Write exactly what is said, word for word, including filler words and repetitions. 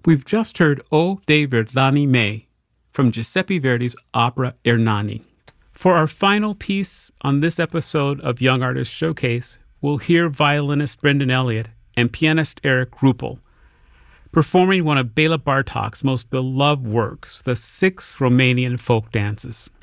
We've just heard O David l'anime from Giuseppe Verdi's opera Ernani. For our final piece on this episode of Young Artists Showcase, we'll hear violinist Brendan Elliott and pianist Eric Rupel performing one of Bela Bartok's most beloved works, the Six Romanian Folk Dances.